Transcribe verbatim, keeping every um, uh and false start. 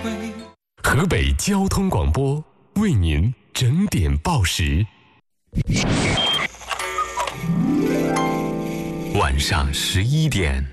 河北交通广播为您整点报时。晚上十一点。